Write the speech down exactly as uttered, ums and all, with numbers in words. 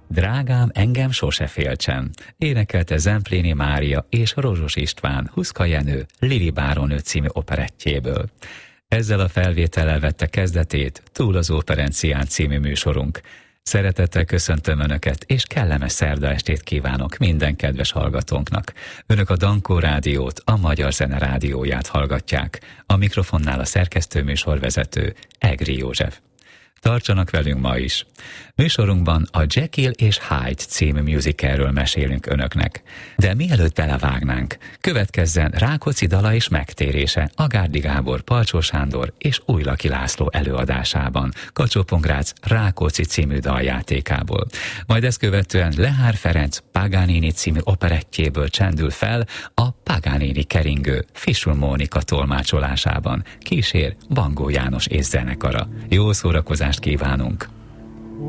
Drágám, engem sose féltsen, énekelte Zempléni Mária és Rozsos István Huszka Jenő Lili bárónő című operettjéből. Ezzel a felvétellel vette kezdetét Túl az Óperencián című műsorunk. Szeretettel köszöntöm Önöket, és kellemes szerda estét kívánok minden kedves hallgatónknak. Önök a Dankó Rádiót, a Magyar Zene Rádióját hallgatják. A mikrofonnál a szerkesztő műsorvezető Egri József. Tartsanak velünk ma is. Műsorunkban a Jekyll és Hyde című musicalről mesélünk Önöknek. De mielőtt belevágnánk, következzen Rákóczi dala és megtérése Agárdi Gábor, Palcsó Sándor és Újlaki László előadásában, Kacsó-Pongrác Rákóczi című daljátékából. Majd ezt követően Lehár Ferenc Paganini című operettjéből csendül fel a Paganini keringő Fisul Mónika tolmácsolásában. Kísér Bangó János és zenekara. Jó szórakozást kívánunk!